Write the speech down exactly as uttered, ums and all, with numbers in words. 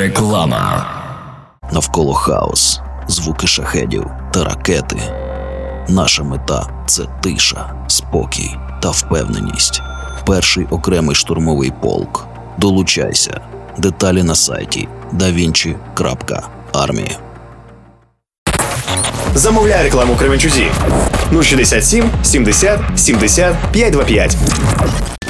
Реклама. Навколо хаос, звуки шахедів та ракети. Наша мета – це тиша, спокій та впевненість. Перший окремий штурмовий полк. Долучайся. Деталі на сайті да вінчі крапка армія. Замовляй рекламу у Кременчузі. нуль шістдесят сім сімдесят сімдесят п'ятсот двадцять п'ять.